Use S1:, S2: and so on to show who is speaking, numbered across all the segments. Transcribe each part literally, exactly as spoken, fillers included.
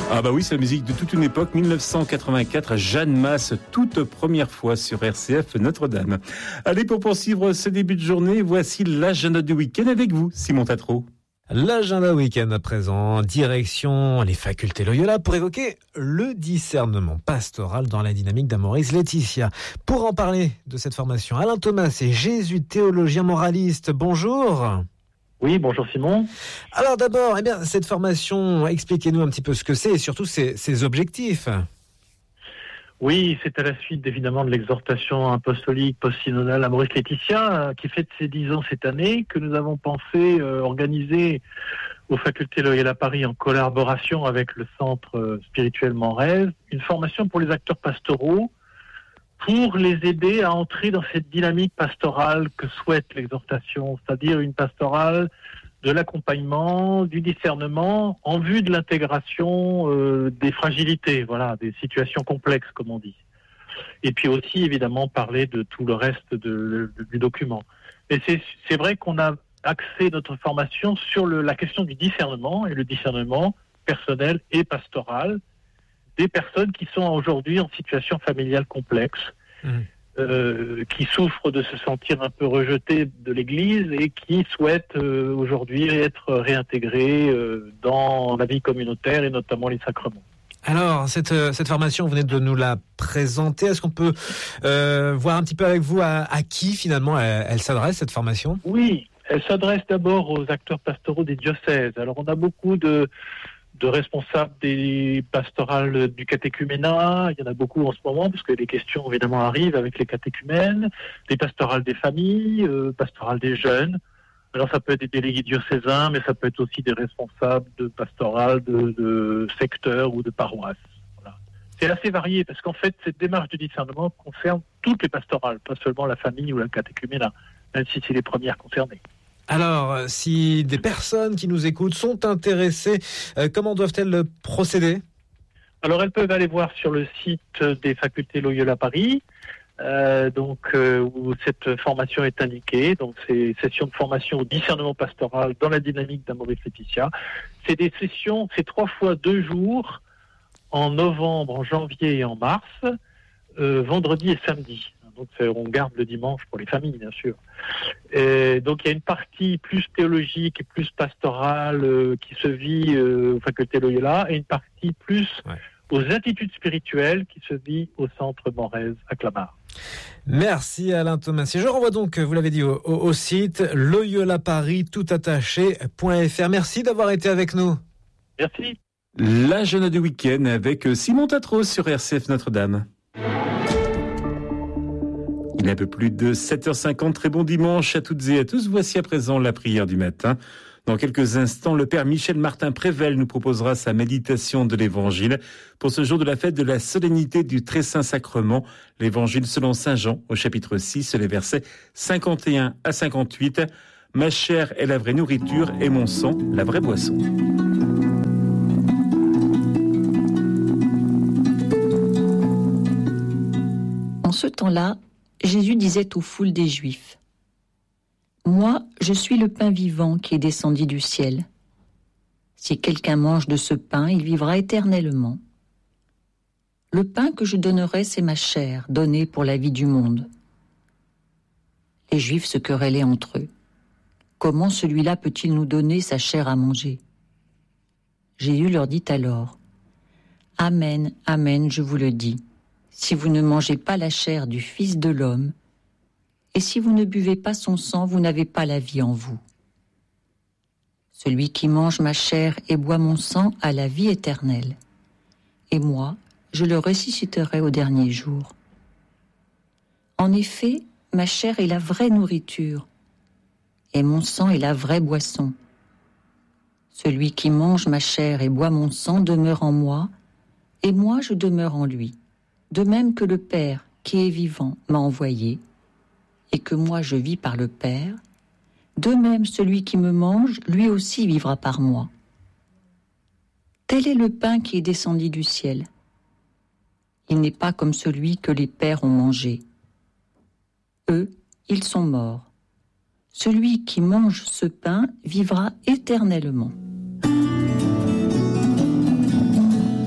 S1: Ah bah oui, c'est la musique de toute une époque, dix-neuf cent quatre-vingt-quatre, Jeanne Masse, toute première fois sur R C F Notre-Dame. Allez, pour poursuivre ce début de journée, voici l'agenda du week-end avec vous, Simon Tatro.
S2: L'agenda week-end à présent, direction les facultés Loyola pour évoquer le discernement pastoral dans la dynamique d'Amoris Laetitia. Pour en parler de cette formation, Alain Thomas est jésuite, théologien moraliste. Bonjour.
S3: Oui, bonjour Simon.
S2: Alors d'abord, eh bien, cette formation, expliquez-nous un petit peu ce que c'est et surtout ses, ses objectifs.
S3: Oui, c'est à la suite évidemment de l'exhortation apostolique post-synodale Amoris Laetitia qui fête ses dix ans cette année que nous avons pensé euh, organiser aux facultés Loyola Paris en collaboration avec le centre spirituel Morez une formation pour les acteurs pastoraux pour les aider à entrer dans cette dynamique pastorale que souhaite l'exhortation, c'est-à-dire une pastorale de l'accompagnement, du discernement, en vue de l'intégration euh, des fragilités, voilà, des situations complexes, comme on dit. Et puis aussi, évidemment, parler de tout le reste de, de, du document. Et c'est, c'est vrai qu'on a axé notre formation sur le, la question du discernement, et le discernement personnel et pastoral, des personnes qui sont aujourd'hui en situation familiale complexe, mmh. euh, qui souffrent de se sentir un peu rejetées de l'Église et qui souhaitent euh, aujourd'hui être réintégrées euh, dans la vie communautaire et notamment les sacrements.
S2: Alors, cette, cette formation, vous venez de nous la présenter. Est-ce qu'on peut euh, voir un petit peu avec vous à, à qui finalement elle, elle s'adresse, cette formation ?
S3: Oui, elle s'adresse d'abord aux acteurs pastoraux des diocèses. Alors, on a beaucoup de... de responsables des pastorales du catéchuménat, il y en a beaucoup en ce moment, parce que les questions évidemment arrivent avec les catéchumènes, des pastorales des familles, euh, pastorales des jeunes. Alors ça peut être des délégués diocésains, mais ça peut être aussi des responsables de pastorales, de, de secteurs ou de paroisses. Voilà. C'est assez varié, parce qu'en fait, cette démarche de discernement concerne toutes les pastorales, pas seulement la famille ou le catéchuménat, même si c'est les premières concernées.
S2: Alors, si des personnes qui nous écoutent sont intéressées, euh, comment doivent-elles procéder ?
S3: Alors, elles peuvent aller voir sur le site des facultés Loyola Paris, euh, donc euh, où cette formation est indiquée. Donc, c'est sessions de formation au discernement pastoral dans la dynamique d'Amoris Laetitia. C'est des sessions, c'est trois fois deux jours en novembre, en janvier et en mars, euh, vendredi et samedi. Donc on garde le dimanche pour les familles, bien sûr. Et donc il y a une partie plus théologique et plus pastorale euh, qui se vit euh, aux facultés Loyola, et une partie plus ouais. aux attitudes spirituelles qui se vit au centre Morez à Clamart.
S2: Merci Alain Thomas. Et je renvoie donc, vous l'avez dit, au, au, au site loyola paris tout attaché point f r. Merci d'avoir été avec nous.
S3: Merci.
S1: L'agenda du week-end avec Simon Tatro sur R C F Notre-Dame. Il est un peu plus de sept heures cinquante, très bon dimanche à toutes et à tous. Voici à présent la prière du matin. Dans quelques instants, le Père Michel Martin Prével nous proposera sa méditation de l'Évangile pour ce jour de la fête de la solennité du Très Saint Sacrement. L'Évangile selon Saint Jean, au chapitre six, les versets cinquante et un à cinquante-huit. Ma chair est la vraie nourriture et mon sang la vraie boisson.
S4: En ce temps-là, Jésus disait aux foules des Juifs : « Moi, je suis le pain vivant qui est descendu du ciel. Si quelqu'un mange de ce pain, il vivra éternellement. Le pain que je donnerai, c'est ma chair, donnée pour la vie du monde. » Les Juifs se querellaient entre eux. Comment celui-là peut-il nous donner sa chair à manger ? Jésus leur dit alors : « Amen, amen, je vous le dis. Si vous ne mangez pas la chair du Fils de l'homme, et si vous ne buvez pas son sang, vous n'avez pas la vie en vous. Celui qui mange ma chair et boit mon sang a la vie éternelle, et moi, je le ressusciterai au dernier jour. En effet, ma chair est la vraie nourriture, et mon sang est la vraie boisson. Celui qui mange ma chair et boit mon sang demeure en moi, et moi je demeure en lui. De même que le Père, qui est vivant, m'a envoyé, et que moi je vis par le Père, de même celui qui me mange, lui aussi vivra par moi. Tel est le pain qui est descendu du ciel. Il n'est pas comme celui que les pères ont mangé. Eux, ils sont morts. Celui qui mange ce pain vivra éternellement.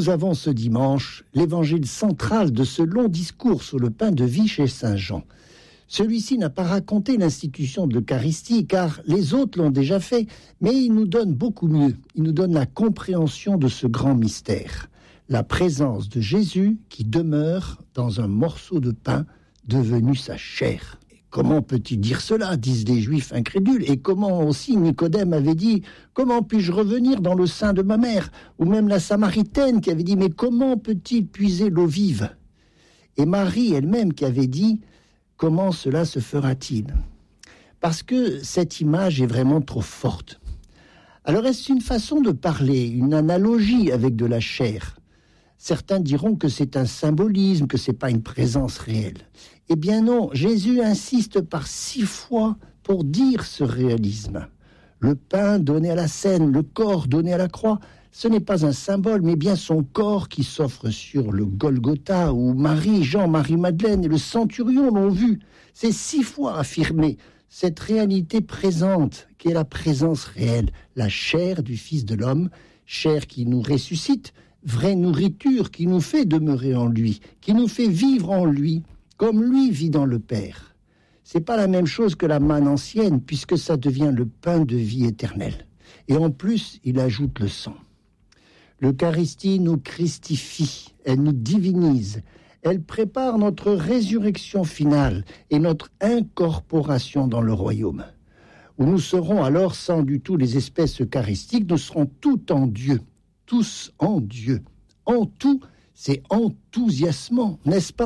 S5: Nous avons ce dimanche l'évangile central de ce long discours sur le pain de vie chez Saint Jean. Celui-ci n'a pas raconté l'institution de l'Eucharistie, car les autres l'ont déjà fait, mais il nous donne beaucoup mieux. Il nous donne la compréhension de ce grand mystère, la présence de Jésus qui demeure dans un morceau de pain devenu sa chair. Comment peut-il dire cela, disent les Juifs incrédules, et comment aussi Nicodème avait dit « Comment puis-je revenir dans le sein de ma mère ?» Ou même la Samaritaine qui avait dit « Mais comment peut-il puiser l'eau vive ?» Et Marie elle-même qui avait dit « Comment cela se fera-t-il ?» Parce que cette image est vraiment trop forte. Alors est-ce une façon de parler, une analogie avec de la chair ? Certains diront que c'est un symbolisme, que c'est pas une présence réelle. Eh bien non, Jésus insiste par six fois pour dire ce réalisme. Le pain donné à la scène, le corps donné à la croix, ce n'est pas un symbole, mais bien son corps qui s'offre sur le Golgotha, où Marie, Jean, Marie-Madeleine et le centurion l'ont vu. C'est six fois affirmé cette réalité présente, qui est la présence réelle, la chair du Fils de l'homme, chair qui nous ressuscite, vraie nourriture qui nous fait demeurer en lui, qui nous fait vivre en lui, comme lui vit dans le Père. C'est pas la même chose que la manne ancienne, puisque ça devient le pain de vie éternelle. Et en plus, il ajoute le sang. L'Eucharistie nous christifie, elle nous divinise, elle prépare notre résurrection finale et notre incorporation dans le royaume, où nous serons alors sans du tout les espèces eucharistiques, nous serons tout en Dieu, tous en Dieu. En tout, c'est enthousiasmant, n'est-ce pas ?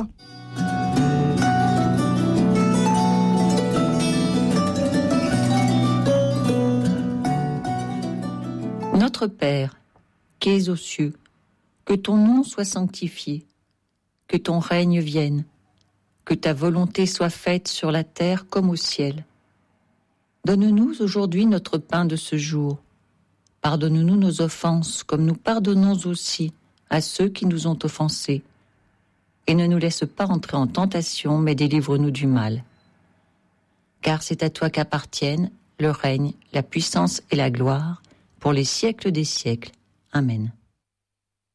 S4: Notre Père, qui es aux cieux, que ton nom soit sanctifié, que ton règne vienne, que ta volonté soit faite sur la terre comme au ciel. Donne-nous aujourd'hui notre pain de ce jour. Pardonne-nous nos offenses, comme nous pardonnons aussi à ceux qui nous ont offensés. Et ne nous laisse pas entrer en tentation, mais délivre-nous du mal. Car c'est à toi qu'appartiennent le règne, la puissance et la gloire, pour les siècles des siècles. Amen.